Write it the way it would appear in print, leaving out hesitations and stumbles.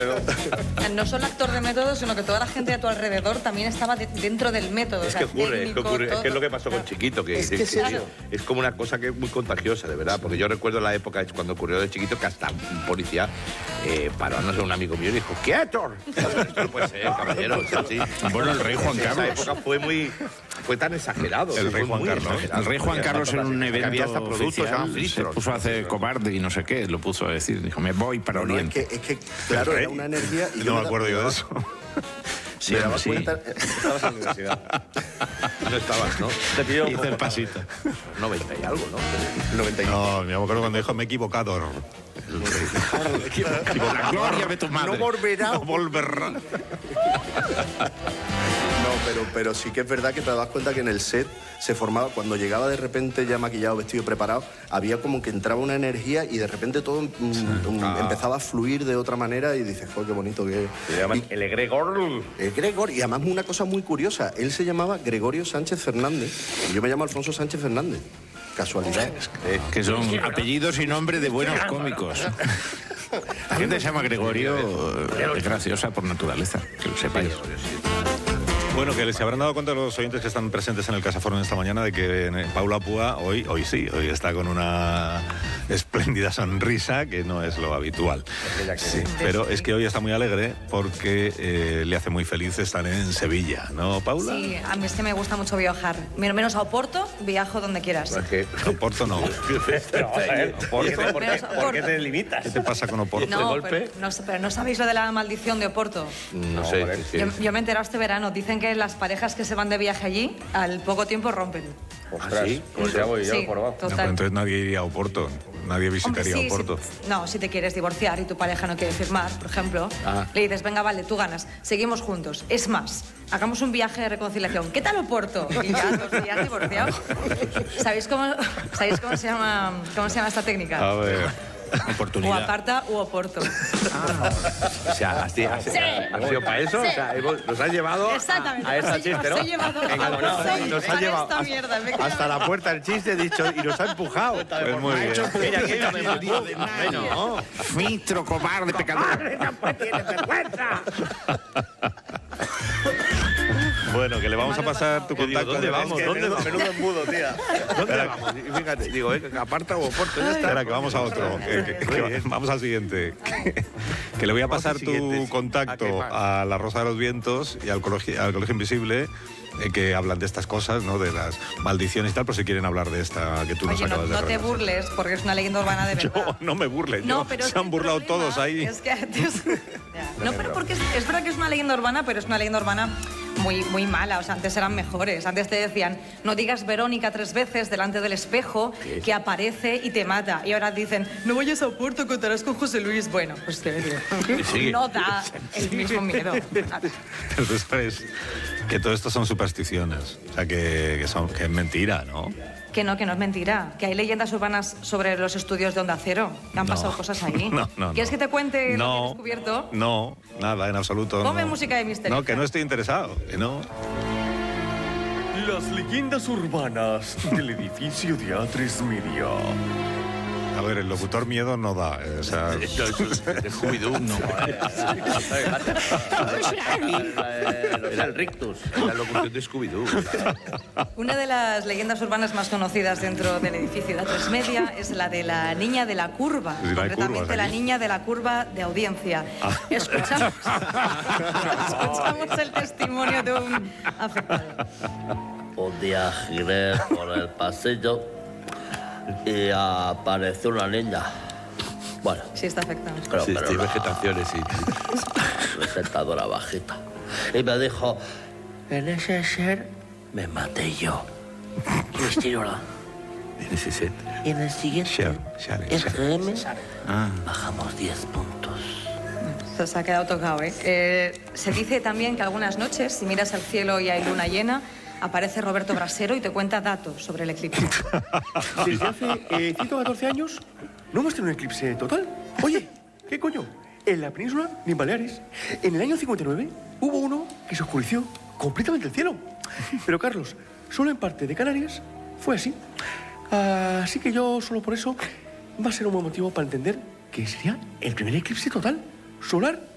No solo actor de método, sino que toda la gente a tu alrededor también estaba dentro del método. Es que ocurre, es que es lo que pasó con Chiquito, que es como una cosa que es muy contagiosa, de verdad, porque yo recuerdo la época cuando ocurrió de Chiquito que hasta un policía paró a un amigo mío y dijo, ¡quieto! Esto no puede ser, caballero, es así. Bueno, el rey Juan Carlos. Esa época fue tan exagerado. El rey Juan Carlos. El rey Juan Carlos en un evento había hasta productos oficial, se puso a hacer cobarde y no sé qué, lo puso a decir, dijo, me voy para Oriente. Es que claro, era una energía... Y no me acuerdo yo de eso. Sí, sí. Estabas en la universidad. No estabas, ¿no? Te pidió hice el pasito. 90 y algo, ¿no? 90 y algo. No, me acuerdo cuando dijo, me he equivocado. La gloria de tu madre. No volverá. No volverá. No, pero sí que es verdad que te das cuenta que en el set se formaba, cuando llegaba de repente ya maquillado, vestido, preparado, había como que entraba una energía y de repente todo empezaba a fluir de otra manera y dices, joder, qué bonito que es. Se llaman el egregor. El Gregor, y además una cosa muy curiosa, él se llamaba Gregorio Sánchez Fernández y yo me llamo Alfonso Sánchez Fernández. Casualidad. Que son apellidos y nombres de buenos cómicos. La gente se llama Gregorio, es graciosa por naturaleza, que lo sepáis. Bueno, que se habrán dado cuenta los oyentes que están presentes en el Casaforno esta mañana de que Paula Púa hoy está con una espléndida sonrisa que no es lo habitual. Sí, pero es que hoy está muy alegre porque le hace muy feliz estar en Sevilla, ¿no, Paula? Sí, a mí es que me gusta mucho viajar. Menos a Oporto, viajo donde quieras. Oporto no. ¿Por qué te limitas? ¿Qué te pasa con Oporto? No, pero no sabéis lo de la maldición de Oporto. No sé. Yo me he enterado este verano. Dicen que las parejas que se van de viaje allí, al poco tiempo rompen. Ostras, ¿sí? Pues ya voy yo por abajo. No, pero entonces nadie iría a Oporto. Nadie visitaría Oporto. No, si te quieres divorciar y tu pareja no quiere firmar, por ejemplo, le dices, venga, vale, tú ganas, seguimos juntos. Es más, hagamos un viaje de reconciliación. ¿Qué tal Oporto? Y ya 2 días divorciados. ¿Sabéis cómo se llama esta técnica? A ver. Oportunidad. O aparta u Oporto. O sea, ¿has sido para eso? Sí. O sea, nos has llevado a esa chiste, ¿no? Os he llevado nos ha llevado esta mierda. hasta la puerta del chiste, dicho, y nos ha empujado. Pues muy bien. Mira, que ella me empujó. Bueno, Fitro, cobarde, pecador. ¡No tienes vergüenza! Bueno, que le vamos a pasar tu contacto. ¿Dónde vamos? Menudo embudo, tía. ¿Dónde vamos? Y fíjate, digo, aparta o Oporto, ya está. Espera, que vamos a otro. Vamos al siguiente. Que le voy a pasar tu contacto a La Rosa de los Vientos y al Colegio Invisible, que hablan de estas cosas, ¿no? De las maldiciones y tal, por si quieren hablar de esta que tú nos acabas de no te burles, porque es una leyenda urbana de verdad. Yo no me burles, se han burlado todos ahí. Es que no, pero porque es verdad que es una leyenda urbana, pero es una leyenda urbana muy mala. O sea, antes eran mejores. Antes te decían, no digas Verónica 3 veces delante del espejo, que aparece y te mata. Y ahora dicen, no vayas a Oporto, contarás con José Luis. Bueno, pues te digo, no da el mismo miedo. Entonces, sabes que todo esto son supersticiones. O sea, que es mentira, ¿no? Que no es mentira. Que hay leyendas urbanas sobre los estudios de Onda Cero. Que han pasado cosas ahí. No. ¿Quieres que te cuente lo que he descubierto? No, nada, en absoluto. Ponme música de misterio. No, que no estoy interesado. Que no. Las leyendas urbanas del edificio de A3 Media. A ver, el locutor miedo no da. O sea, de Scooby-Doo. No. El rictus. La locución de Scooby-Doo. Una de las leyendas urbanas más conocidas dentro del edificio de A3 Media es la de la niña de la curva. Concretamente la niña de la curva de audiencia. Escuchamos el testimonio de un afectado. Un día giré por el pasillo y apareció una niña. Bueno. Sí, está afectado. Sí, vegetaciones, sí. Presentadora bajita. Y me dijo, en ese ser me maté yo. En ese set. Y en el siguiente, SGM, bajamos 10 puntos. Se ha quedado tocado, ¿eh? Se dice también que algunas noches, si miras al cielo y hay luna llena, aparece Roberto Brasero y te cuenta datos sobre el eclipse. Desde hace 114 años no hemos tenido un eclipse total. Oye, ¿qué coño? En la península ni en Baleares. En el año 59 hubo uno que se oscureció completamente el cielo. Pero, Carlos, solo en parte de Canarias fue así. Así que yo, solo por eso, va a ser un buen motivo para entender que sería el primer eclipse total solar